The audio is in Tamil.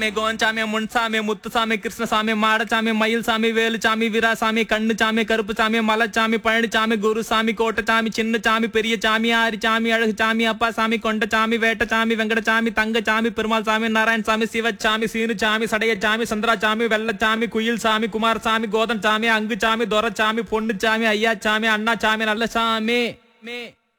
கோஞ்சாமி முன்சாமி முத்துசாமி கிருஷ்ணசாமி மாடசாமி மயில்சாமி வேலுசாமி வீராசாமி கண்ணுசாமி கருப்புசாமி மலைச்சாமி பழனிசாமி குருசாமி கோட்டசாமி சின்னசாமி பெரியசாமி ஆரிசாமி அழகுசாமி அப்பாசாமி கொண்டசாமி வேட்டசாமி வெங்கடசாமி தங்கசாமி பெருமாள்சாமி நாராயணசாமி சிவச்சாமி சீனுசாமி சடையசாமி சந்திராசாமி வெள்ளச்சாமி குயில்சாமி குமாரசாமி கோதன்சாமி அங்குசாமி துரசாமி பொண்ணுச்சாமி ஐயாச்சாமி அண்ணாச்சாமி நல்லசாமி மே